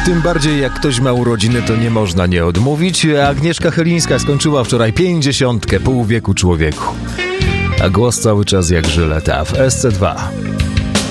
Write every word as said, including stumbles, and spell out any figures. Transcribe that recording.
tym bardziej jak ktoś ma urodziny, to nie można nie odmówić. Agnieszka Chylińska skończyła wczoraj pięćdziesiątkę, pół wieku człowieku. A głos cały czas jak żyleta w S C dwa.